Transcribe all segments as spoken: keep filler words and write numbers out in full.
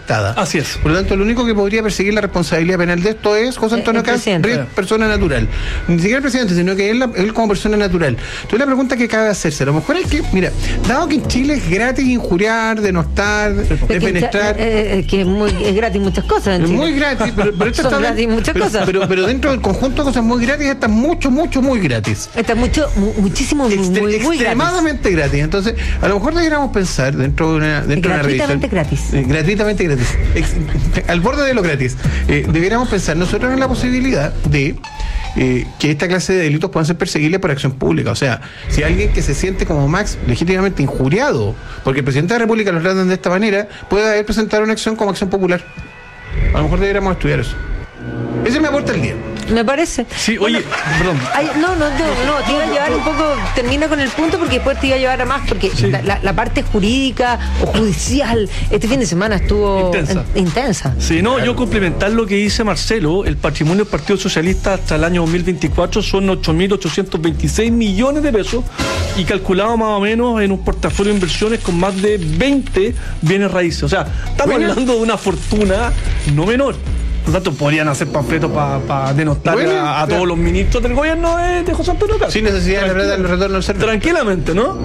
afectada. Así es. Por lo tanto, el único que podría perseguir la responsabilidad penal de esto es José Antonio Kast, persona natural. Ni siquiera el presidente, sino que él, él como persona natural. Entonces la pregunta que cabe hacerse, a lo mejor es que, mira, dado que en Chile es gratis injuriar, denostar, defenestrar. Eh, eh, que es, muy, es gratis muchas cosas en es Chile. Muy gratis, pero, pero esto Son está gratis muchas pero, cosas. Pero, pero, pero dentro del conjunto de cosas muy gratis, está mucho, mucho, muy gratis. Está mucho, mu- muchísimo, muy, Extre- muy, muy extremadamente gratis. gratis. Entonces, a lo mejor deberíamos pensar dentro de una, dentro de una revisión. Gratuitamente gratis. Eh, gratuitamente gratis. Ex, al borde de lo gratis. Eh, deberíamos pensar nosotros en la posibilidad de Eh, que esta clase de delitos puedan ser perseguibles por acción pública. O sea, si alguien que se siente como Max legítimamente injuriado porque el presidente de la República lo tratan de esta manera, puede haber presentado una acción como acción popular. A lo mejor deberíamos estudiar eso. Ese me aporta el día. Me parece. Sí, oye, bueno, perdón. Hay, no, no, no, no, te iba a llevar un poco, termina con el punto porque después te iba a llevar a más, porque sí. la, la, la parte jurídica o judicial este fin de semana estuvo intensa. En, intensa. Sí, no, claro. Yo complementar lo que dice Marcelo, el patrimonio del Partido Socialista hasta el año dos mil veinticuatro son ocho mil ochocientos veintiséis millones de pesos y calculado más o menos en un portafolio de inversiones con más de veinte bienes raíces. O sea, estamos bueno. hablando de una fortuna no menor. Por lo tanto, podrían hacer panfletos para pa denostar bueno, a, a todos los ministros del gobierno de, de José Antonio Kast. Sin necesidad de verdad del retorno al servicio. Tranquilamente, ¿no?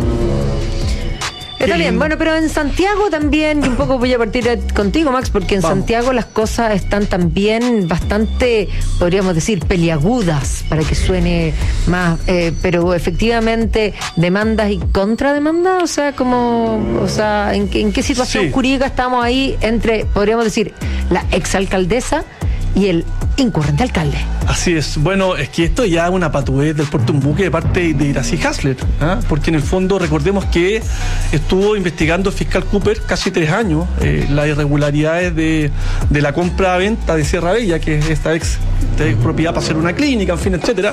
Está bien, bueno, pero en Santiago también, y un poco voy a partir contigo, Max, porque en Vamos. Santiago las cosas están también bastante, podríamos decir, peliagudas, para que suene más, eh, pero efectivamente demandas y contrademandas, o sea, como, o sea, ¿en, en qué situación sí. jurídica estamos ahí entre, podríamos decir, la exalcaldesa y el incurrente alcalde? Así es. Bueno, es que esto ya es una patudez del Puerto Umbuque de parte de Iracy Hasler, ¿eh? Porque en el fondo recordemos que estuvo investigando el fiscal Cooper casi tres años eh, las irregularidades de, de la compra-venta de Sierra Bella, que es esta ex, esta ex propiedad para hacer una clínica, en fin, etcétera.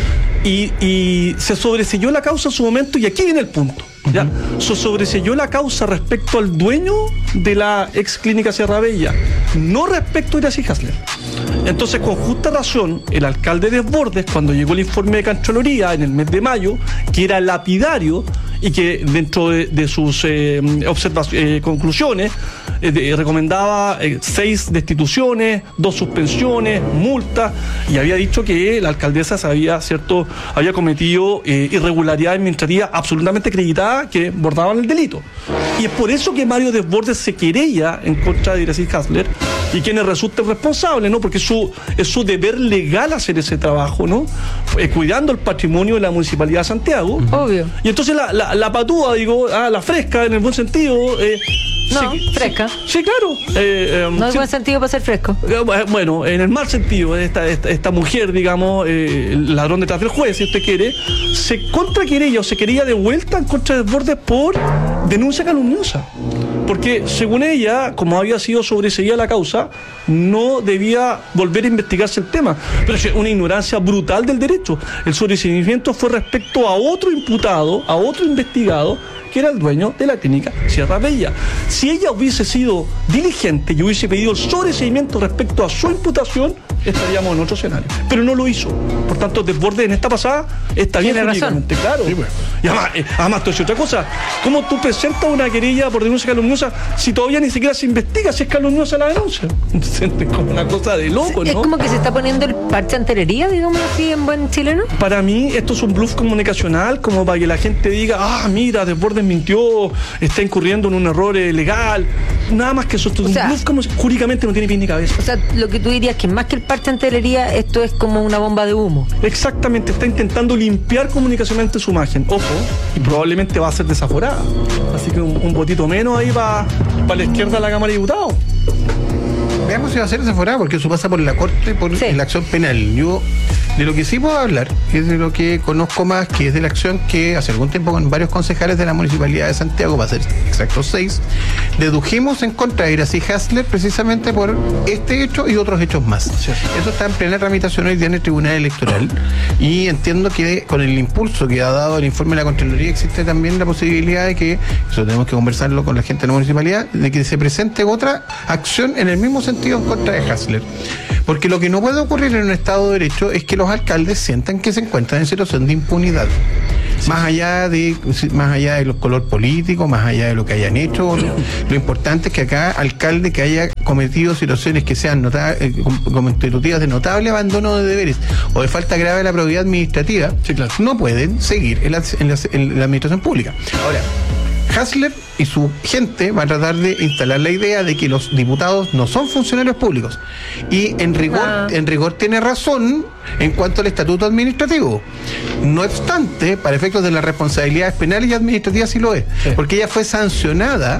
Y, y se sobreseyó la causa en su momento, y aquí viene el punto. ¿Ya? Uh-huh. Se sobreseyó la causa respecto al dueño de la ex clínica Sierra Bella, no respecto a Iracy Hasler. Entonces, con justa razón, el alcalde Desbordes, cuando llegó el informe de Contraloría en el mes de mayo, que era lapidario y que dentro de, de sus eh, observaciones, eh, conclusiones, eh, de, recomendaba eh, seis destituciones, dos suspensiones, multas, y había dicho que la alcaldesa se había, cierto, había cometido eh, irregularidades administrativas absolutamente acreditadas que bordaban el delito. Y es por eso que Mario Desbordes se querella en contra de Iracy Hasler y quienes resulten responsables, ¿no? Porque es su, es su deber legal hacer ese trabajo, ¿no? Eh, cuidando el patrimonio de la Municipalidad de Santiago. Obvio. Y entonces la, la, la patúa, digo, ah, la fresca, en el buen sentido. Eh, no, sí, fresca. Sí, sí claro. Eh, eh, no hay sí, buen sentido para ser fresco. Eh, bueno, en el mal sentido, esta, esta, esta mujer, digamos, eh, el ladrón detrás del juez, si usted quiere, se contraquerella o se quería de vuelta en contra de Desbordes por denuncia calumniosa. Porque según ella, como había sido sobreseída la causa, no debía volver a investigarse el tema. Pero es una ignorancia brutal del derecho. El sobreseimiento fue respecto a otro imputado, a otro investigado, que era el dueño de la clínica Sierra Bella. Si ella hubiese sido diligente y hubiese pedido el sobreseimiento respecto a su imputación, estaríamos en otro escenario. Pero no lo hizo. Por tanto, Desbordes en esta pasada está bien jurídicamente, claro. Sí, bueno. Y además, eh, además, te decía otra cosa. ¿Cómo tú presentas una querella por denuncia calumniosa si todavía ni siquiera se investiga si es calumniosa la denuncia? Es como una cosa de loco, ¿no? Es como que se está poniendo el parche anterería, digamos así, en buen chileno. Para mí, esto es un bluff comunicacional, como para que la gente diga, ah, mira, Desbordes mintió, está incurriendo en un error eh, legal. Nada más que eso. Esto es o sea, un bluff como jurídicamente no tiene pie ni cabeza. O sea, lo que tú dirías que más que el parche anterería, esto es como una bomba de humo. Exactamente, está intentando limpiar comunicacionalmente su imagen. Ojo, y probablemente va a ser desaforada. Así que un, un votito menos ahí va para la izquierda de la Cámara de Diputados. Veamos si va a ser desaforada, porque eso pasa por la Corte, por sí. la acción penal. Yo, de lo que sí puedo hablar, es de lo que conozco más, que es de la acción que hace algún tiempo con varios concejales de la Municipalidad de Santiago, para ser exactos seis, dedujimos en contra de Iracy Hasler precisamente por este hecho y otros hechos más. Sí. Eso está en plena tramitación hoy día en el Tribunal Electoral, y entiendo que con el impulso que ha dado el informe de la Contraloría existe también la posibilidad de que, eso tenemos que conversarlo con la gente de la Municipalidad, de que se presente otra acción en el mismo sentido en contra de Hasler. Porque lo que no puede ocurrir en un Estado de Derecho es que los alcaldes sientan que se encuentran en situación de impunidad. Más allá de más allá de los color político, más allá de lo que hayan hecho, lo, lo importante es que acá alcalde que haya cometido situaciones que sean nota, eh, constitutivas de notable abandono de deberes o de falta grave de la probidad administrativa, sí, claro, no pueden seguir en la, en la, en la administración pública. Ahora, Hasler y su gente van a tratar de instalar la idea de que los diputados no son funcionarios públicos. Y en rigor, ah. en rigor tiene razón en cuanto al estatuto administrativo. No obstante, para efectos de las responsabilidades penales y administrativas sí lo es. Sí. Porque ella fue sancionada,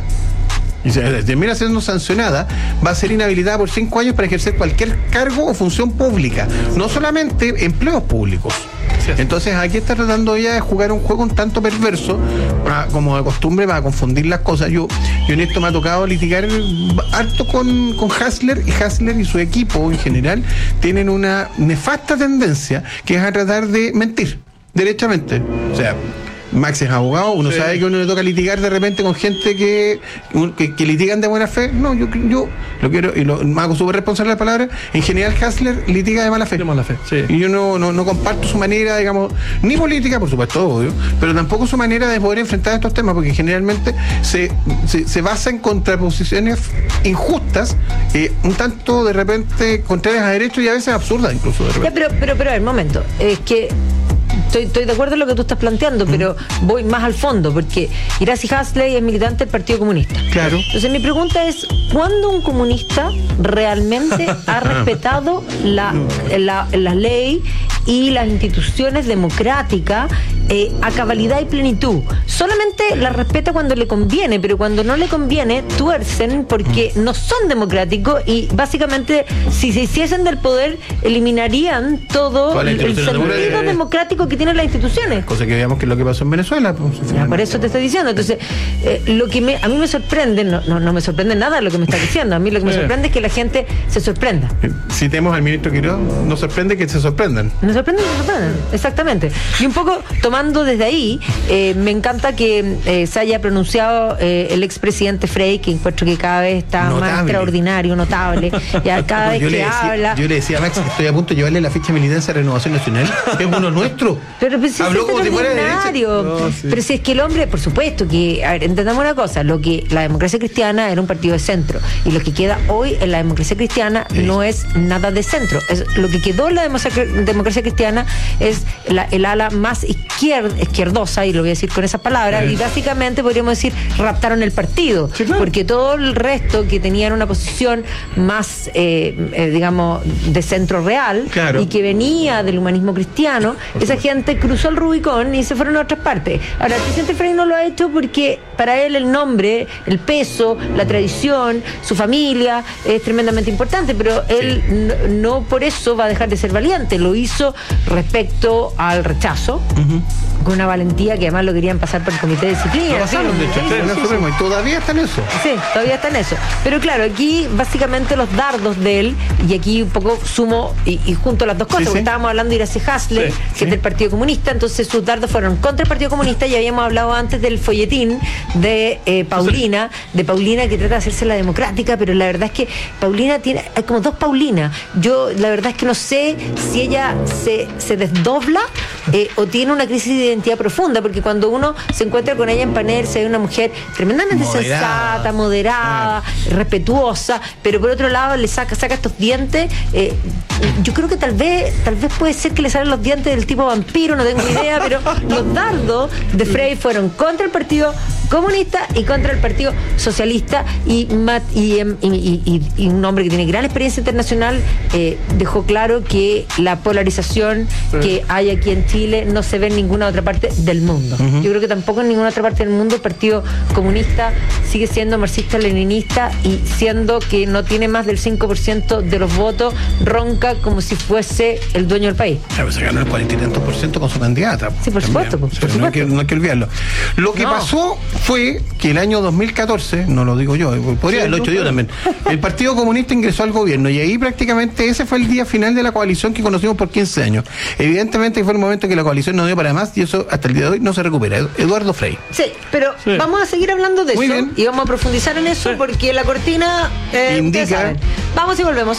y si termina siendo sancionada, va a ser inhabilitada por cinco años para ejercer cualquier cargo o función pública, no solamente empleos públicos. Entonces aquí está tratando ella de jugar un juego un tanto perverso, para, como de costumbre, para confundir las cosas. Yo, yo en esto me ha tocado litigar harto con, con Hasler, y Hasler y su equipo en general tienen una nefasta tendencia que es a tratar de mentir, derechamente. O sea, Max es abogado, uno sí. sabe que uno le toca litigar de repente con gente que, que, que litigan de buena fe. No, yo, yo lo quiero, y lo me hago súper responsable de la palabra. En general, Hasler litiga de mala fe. De mala fe, sí. Y yo no, no, no comparto su manera, digamos, ni política, por supuesto, obvio, pero tampoco su manera de poder enfrentar estos temas, porque generalmente se, se, se basa en contraposiciones injustas, eh, un tanto de repente contrarias a derecho y a veces absurdas incluso. De repente. Ya, pero, pero, pero, a ver, momento, es que Estoy, estoy de acuerdo en lo que tú estás planteando, pero mm. voy más al fondo, porque Iracy Hasley es militante del Partido Comunista. Claro. Entonces mi pregunta es, ¿cuándo un comunista realmente ha respetado la, la, la ley y las instituciones democráticas eh, a cabalidad y plenitud? Solamente la respeta cuando le conviene, pero cuando no le conviene, tuercen porque mm. no son democráticos y básicamente, si se hiciesen del poder, eliminarían todo el, el sentido de... democrático que tienen las instituciones. Cosa que veamos que es lo que pasó en Venezuela. Pues, ya, por eso te estoy diciendo. Entonces, eh, lo que me, a mí me sorprende, no, no, no me sorprende nada lo que me estás diciendo. A mí lo que me sorprende es que la gente se sorprenda. Citemos al ministro Quiroz, nos sorprende que se sorprendan. Nos sorprende que se sorprendan, exactamente. Y un poco tomando desde ahí, eh, me encanta que eh, se haya pronunciado eh, el expresidente Frey, que encuentro que cada vez está notable, más extraordinario, notable. Ya cada vez yo que decía, habla. Yo le decía a Max que estoy a punto de llevarle la ficha de militancia a Renovación Nacional. Es uno nuestro. Pero pues, si habló como si fuera de derecha. No, sí. Pero si es que el hombre, por supuesto que, a ver, entendamos una cosa, lo que la democracia cristiana era un partido de centro, y lo que queda hoy en la democracia cristiana sí. no es nada de centro. Es, lo que quedó en la democracia, democracia cristiana es la, el ala más izquierd, izquierdosa, y lo voy a decir con esas palabras, sí. y básicamente podríamos decir, raptaron el partido, sí, claro. porque todo el resto que tenían una posición más, eh, eh, digamos, de centro real, claro. y que venía del humanismo cristiano, esa gente cruzó el Rubicón y se fueron a otras partes. Ahora, el presidente Frey no lo ha hecho porque para él el nombre, el peso, la tradición, su familia es tremendamente importante, pero él sí. no, no por eso va a dejar de ser valiente. Lo hizo respecto al rechazo, uh-huh. con una valentía que además lo querían pasar por el comité de disciplina. Lo pasaron, de hecho, sí, sí, sí, sí. Y todavía está en eso. Sí, todavía está en eso. Pero claro, aquí básicamente los dardos de él, y aquí un poco sumo y, y junto las dos cosas, sí, porque sí. estábamos hablando de Iracy Hasley, sí, que sí. es del Partido Comunista, entonces sus dardos fueron contra el Partido Comunista, y habíamos hablado antes del folletín de eh, Paulina, de Paulina que trata de hacerse la democrática, pero la verdad es que Paulina tiene, hay como dos Paulinas. Yo la verdad es que no sé si ella se, se desdobla eh, o tiene una crisis de identidad profunda, porque cuando uno se encuentra con ella en panel, se ve una mujer tremendamente moderada. sensata, moderada, ah. respetuosa, pero por otro lado le saca, saca estos dientes. Eh, yo creo que tal vez, tal vez puede ser que le salen los dientes del tipo vampiro, no tengo idea, pero los dardos de Frey fueron contra el Partido Comunista y contra el Partido Socialista, y, y, y, y, y un hombre que tiene gran experiencia internacional eh, dejó claro que la polarización sí. que hay aquí en Chile no se ve en ninguna otra parte del mundo. Uh-huh. Yo creo que tampoco en ninguna otra parte del mundo el Partido Comunista sigue siendo marxista-leninista, y siendo que no tiene más del cinco por ciento de los votos, ronca como si fuese el dueño del país. Ya, pues se ganó el cuarenta y tantos por ciento con su candidata. Sí, por supuesto. Por, o sea, por no, supuesto. hay que, no hay que olvidarlo. Lo que no. pasó fue que el año dos mil catorce, no lo digo yo, podría haberlo hecho yo también, el Partido Comunista ingresó al gobierno, y ahí prácticamente ese fue el día final de la coalición que conocimos por quince años. Evidentemente fue el momento que la coalición no dio para más, y eso hasta el día de hoy no se recupera. Eduardo Frey. Sí, pero sí. vamos a seguir hablando de Muy eso bien. y vamos a profundizar en eso sí. porque la cortina eh, indica. Vamos y volvemos.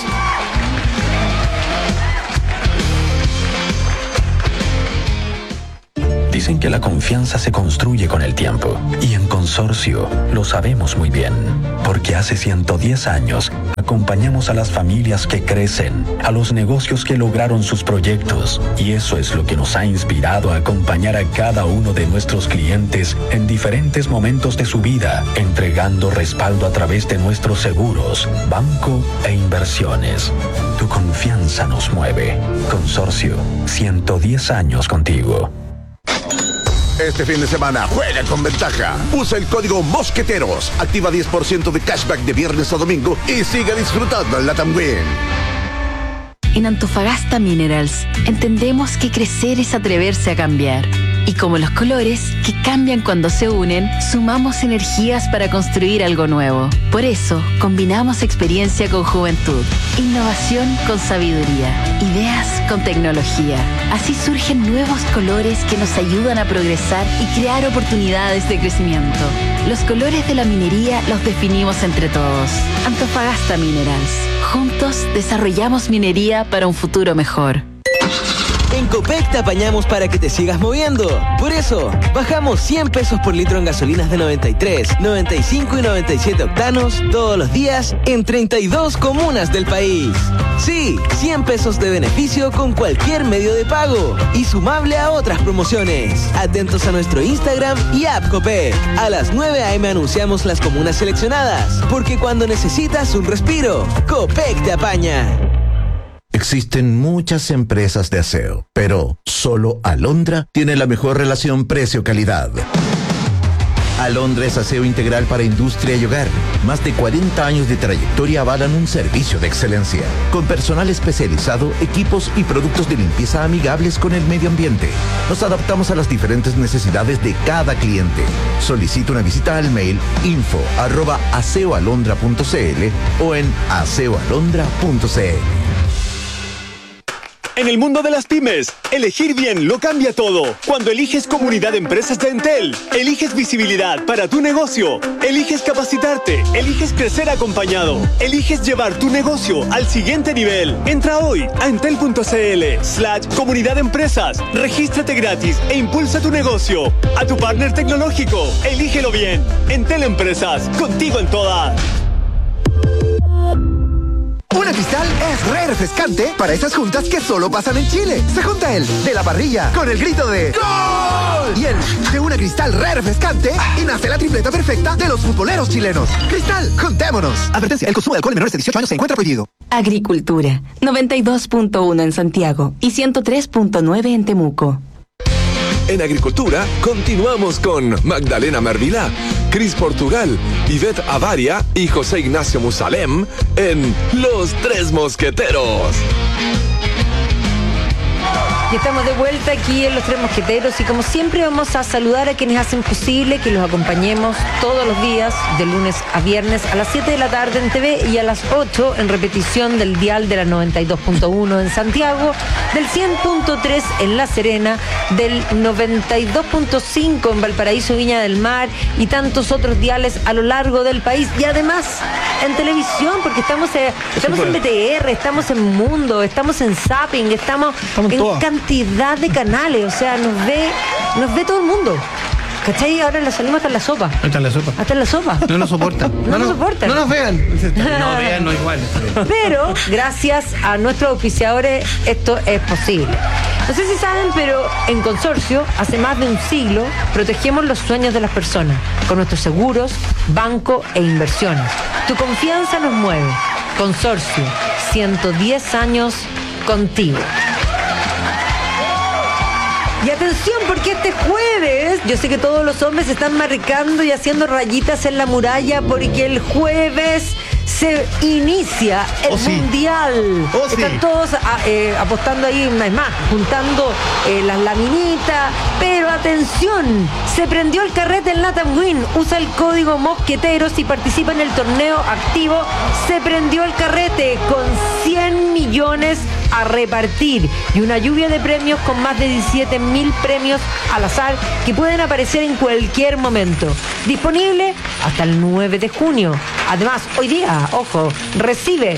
Dicen que la confianza se construye con el tiempo. Y en Consorcio lo sabemos muy bien. Porque hace ciento diez años acompañamos a las familias que crecen, a los negocios que lograron sus proyectos. Y eso es lo que nos ha inspirado a acompañar a cada uno de nuestros clientes en diferentes momentos de su vida, entregando respaldo a través de nuestros seguros, banco e inversiones. Tu confianza nos mueve. Consorcio, ciento diez años contigo. Este fin de semana juega con ventaja. Usa el código Mosqueteros. Activa diez por ciento de cashback de viernes a domingo y siga disfrutando en LATAM Win. En Antofagasta Minerals entendemos que crecer es atreverse a cambiar. Y como los colores, que cambian cuando se unen, sumamos energías para construir algo nuevo. Por eso, combinamos experiencia con juventud, innovación con sabiduría, ideas con tecnología. Así surgen nuevos colores que nos ayudan a progresar y crear oportunidades de crecimiento. Los colores de la minería los definimos entre todos. Antofagasta Minerals. Juntos desarrollamos minería para un futuro mejor. En Copec te apañamos para que te sigas moviendo. Por eso, bajamos cien pesos por litro en gasolinas de noventa y tres, noventa y cinco y noventa y siete octanos todos los días en treinta y dos comunas del país. Sí, cien pesos de beneficio con cualquier medio de pago y sumable a otras promociones. Atentos a nuestro Instagram y app Copec. A las nueve a eme anunciamos las comunas seleccionadas, porque cuando necesitas un respiro, Copec te apaña. Existen muchas empresas de aseo, pero solo Alondra tiene la mejor relación precio-calidad. Alondra es aseo integral para industria y hogar. Más de cuarenta años de trayectoria avalan un servicio de excelencia, con personal especializado, equipos y productos de limpieza amigables con el medio ambiente. Nos adaptamos a las diferentes necesidades de cada cliente. Solicita una visita al mail info arroba aseoalondra punto cl o en aseoalondra punto cl. En el mundo de las pymes, elegir bien lo cambia todo. Cuando eliges Comunidad de Empresas de Entel, eliges visibilidad para tu negocio, eliges capacitarte, eliges crecer acompañado, eliges llevar tu negocio al siguiente nivel. Entra hoy a entel.cl slash Comunidad de Empresas, regístrate gratis e impulsa tu negocio. A tu partner tecnológico, elígelo bien. Entel Empresas, contigo en todas. Una Cristal es re refrescante para esas juntas que solo pasan en Chile. Se junta el de la parrilla con el grito de ¡Gol! Y el de una Cristal re refrescante y nace la tripleta perfecta de los futboleros chilenos. Cristal, juntémonos. Advertencia, el consumo de alcohol en menores de dieciocho años se encuentra prohibido. Agricultura, noventa y dos punto uno en Santiago y ciento tres punto nueve en Temuco. En Agricultura, continuamos con Magdalena Mervilá, Cris Portugal, Ivette Avaria y José Ignacio Musalem en Los Tres Mosqueteros. Y estamos de vuelta aquí en Los Tres Mosqueteros y como siempre vamos a saludar a quienes hacen posible que los acompañemos todos los días, de lunes a viernes, a las siete de la tarde en T V y a las ocho en repetición del dial de la noventa y dos punto uno en Santiago, del cien punto tres en La Serena, del noventa y dos punto cinco en Valparaíso, Viña del Mar y tantos otros diales a lo largo del país. Y además en televisión, porque estamos, eh, estamos en B T R, estamos en Mundo, estamos en Zapping, estamos, estamos en todas. Cantidad de canales, o sea, nos ve, nos ve todo el mundo. ¿Cachai? Ahora la salimos hasta en la sopa. Hasta en la sopa. Hasta en la sopa. No nos soportan. No, no nos soportan. No nos vean. No vean, no igual. Pero, gracias a nuestros auspiciadores, esto es posible. No sé si saben, pero en Consorcio, hace más de un siglo, protegemos los sueños de las personas con nuestros seguros, banco e inversiones. Tu confianza nos mueve. Consorcio, ciento diez años contigo. Y atención, porque este jueves, yo sé que todos los hombres están marcando y haciendo rayitas en la muralla, porque el jueves se inicia el oh, sí. Mundial. Oh, Están sí. todos a, eh, apostando ahí, es más, juntando eh, las laminitas. Pero atención, se prendió el carrete en LATAM Win. Usa el código Mosqueteros y participa en el torneo activo. Se prendió el carrete con cien millones a repartir y una lluvia de premios con más de diecisiete mil premios al azar que pueden aparecer en cualquier momento. Disponible hasta el nueve de junio. Además, hoy día, ojo, recibe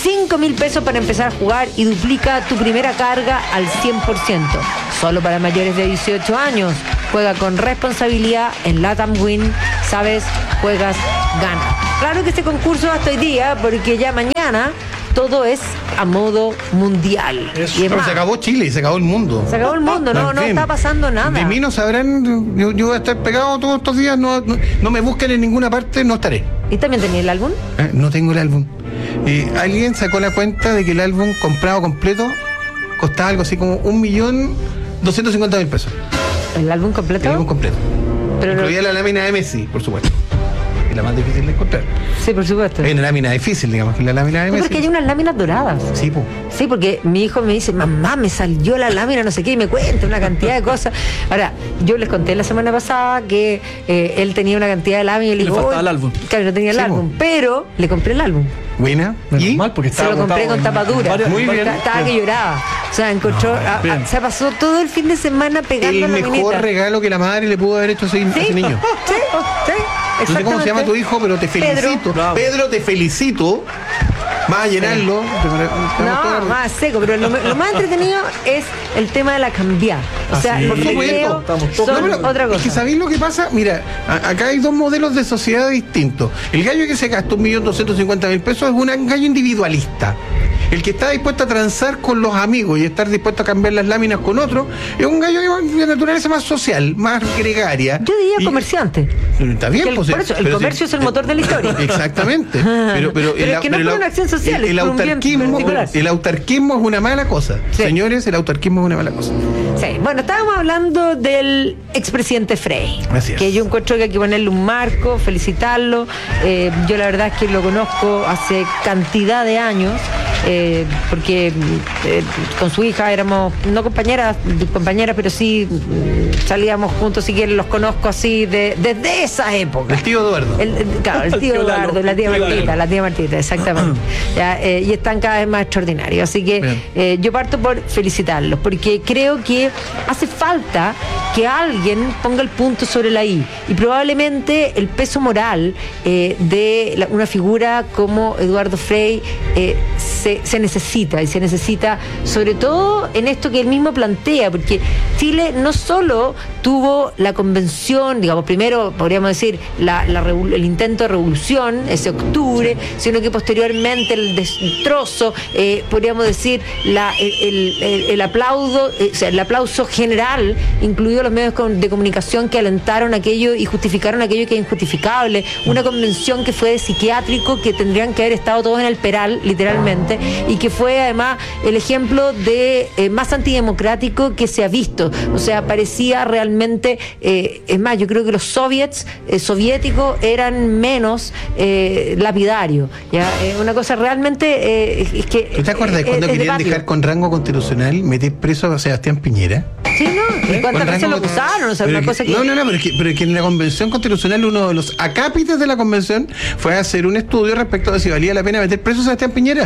cinco mil pesos para empezar a jugar y duplica tu primera carga al cien por ciento. Solo para mayores de dieciocho años. Juega con responsabilidad en LATAM Win. Sabes, juegas, ganas. Claro que este concurso hasta hoy día, porque ya mañana todo es a modo mundial. Y más, se acabó Chile, se acabó el mundo. Se acabó el mundo, no, no está pasando nada. De mí no sabrán, yo, yo voy a estar pegado todos estos días, no, no, no me busquen en ninguna parte, no estaré. ¿Y también tenía el álbum? Eh, no tengo el álbum. Eh, alguien sacó la cuenta de que el álbum comprado completo costaba algo así como un millón doscientos cincuenta mil pesos. ¿El álbum completo? El álbum completo. Pero incluía no... la lámina de Messi, por supuesto. Es la más difícil de encontrar. Sí, por supuesto. Hay una lámina difícil, digamos, que es la lámina de Messi. No, porque hay unas láminas doradas. Sí, pues. Sí, porque mi hijo me dice, mamá, me salió la lámina, no sé qué, y me cuenta una cantidad de cosas. Ahora, yo les conté la semana pasada que eh, él tenía una cantidad de láminas y le, le digo, faltaba el álbum. Claro, no tenía el sí, álbum, po. Pero le compré el álbum. Buena. ¿Y? Mal porque se lo compré con tapadura. Muy bien. Estaba que lloraba. O sea, encontró. No, a, a, se pasó todo el fin de semana pegando el la mejor minita. regalo que la madre le pudo haber hecho a ese, ¿Sí? a ese niño. Sí, sí. No sé cómo se llama tu hijo, pero te felicito. Pedro, Pedro te felicito. Vas a llenarlo. Sí. No, más seco, pero lo, lo más entretenido es el tema de la cambiada. O sea, sí. porque creo son no, otra cosa. Es que ¿sabéis lo que pasa? Mira, a, acá hay dos modelos de sociedad distintos. El gallo que se gastó un millón doscientos cincuenta mil pesos es un gallo individualista. El que está dispuesto a transar con los amigos y estar dispuesto a cambiar las láminas con otros es un gallo de naturaleza más social, más gregaria. Yo diría y, comerciante. Está bien, el, pues, por eso, el comercio si, es el motor de la historia. Exactamente. Pero, pero, pero el, es que no pero es una acción social, el, el, es autarquismo, el autarquismo es una mala cosa. Sí. Señores, el autarquismo es una mala cosa. Sí. Bueno, estábamos hablando del expresidente Frey. Gracias. Que yo encuentro que hay que ponerle un marco, felicitarlo. Eh, yo la verdad es que lo conozco hace cantidad de años. Eh, porque eh, con su hija éramos no compañeras, compañeras, pero sí salíamos juntos, si quieren los conozco así de, desde esa época. El tío Eduardo. El, el, claro, el tío Eduardo, la tía Martita, la tía Martita, exactamente. Ya, eh, y están cada vez más extraordinarios. Así que eh, yo parto por felicitarlos, porque creo que hace falta que alguien ponga el punto sobre la I. Y probablemente el peso moral eh, de la, una figura como Eduardo Frey eh, se, se necesita, y se necesita sobre todo en esto que él mismo plantea, porque Chile no solo tuvo la convención, digamos, primero podríamos decir la, la el intento de revolución, ese octubre, sino que posteriormente el destrozo, eh, podríamos decir la, el, el, el, el aplauso, eh, o sea, el aplauso general, incluido los medios de comunicación que alentaron aquello y justificaron aquello que es injustificable, una convención que fue de psiquiátrico, que tendrían que haber estado todos en el peral, literalmente, y que fue además el ejemplo de eh, más antidemocrático que se ha visto. O sea, parecía realmente, eh, es más, yo creo que los soviets eh, soviéticos eran menos eh, lapidarios. ¿Ya? Eh, una cosa realmente eh, es que... ¿Tú te acuerdas de cuando querían de dejar con rango constitucional meter preso a Sebastián Piñera? Sí, ¿no? ¿Y cuántas veces lo acusaron? O sea, una que, cosa que... No, no, no, pero es, que, pero es que en la convención constitucional uno de los acápites de la convención fue a hacer un estudio respecto de si valía la pena meter preso a Sebastián Piñera.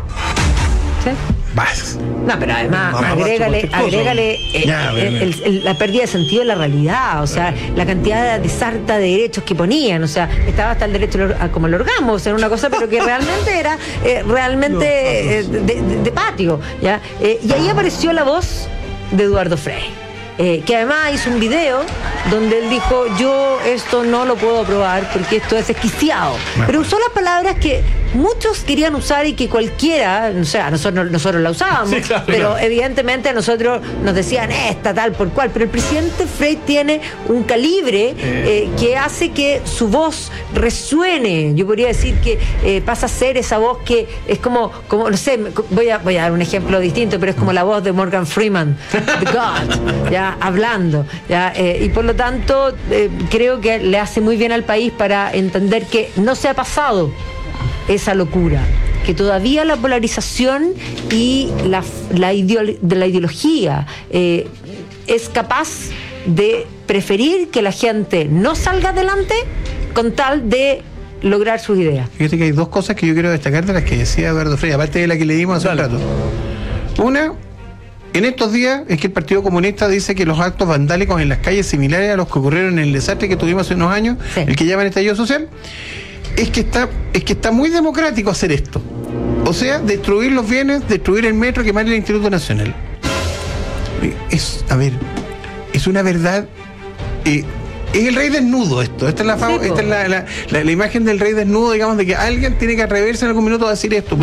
Sí. Vas. No, pero además, no, agrégale, agrégale eh, ya, el, el, el, la pérdida de sentido de la realidad, o sea, la cantidad de sarta de derechos que ponían, o sea, estaba hasta el derecho a, como el orgasmo, o sea, era una cosa, pero que realmente era eh, realmente eh, de, de, de patio, ¿ya? Eh, y ahí apareció la voz de Eduardo Frey. Eh, que además hizo un video donde él dijo, yo esto no lo puedo aprobar porque esto es desquiciado, pero usó las palabras que muchos querían usar y que cualquiera, o sea, nosotros, nosotros la usábamos, sí, claro, pero claro. Evidentemente a nosotros nos decían esta, tal, por cual, pero el presidente Frey tiene un calibre eh. Eh, que hace que su voz resuene. Yo podría decir que eh, pasa a ser esa voz que es como, como no sé, voy a, voy a dar un ejemplo distinto, pero es como la voz de Morgan Freeman, The God, ya hablando, ya, eh, y por lo tanto eh, creo que le hace muy bien al país para entender que no se ha pasado esa locura, que todavía la polarización y la, la, ideolo- de la ideología eh, es capaz de preferir que la gente no salga adelante con tal de lograr sus ideas. Fíjate que hay dos cosas que yo quiero destacar de las que decía Eduardo Frey, aparte de la que le dimos hace un rato. Una, en estos días es que el Partido Comunista dice que los actos vandálicos en las calles similares a los que ocurrieron en el desastre que tuvimos hace unos años, sí. el que llaman estallido social, es que está, es que está muy democrático hacer esto. O sea, destruir los bienes, destruir el metro, quemar el Instituto Nacional. Es, a ver, es una verdad. Eh, es el rey desnudo esto. Esta es la, Sí, esta es la, la, la, la imagen del rey desnudo, digamos, de que alguien tiene que atreverse en algún minuto a decir esto.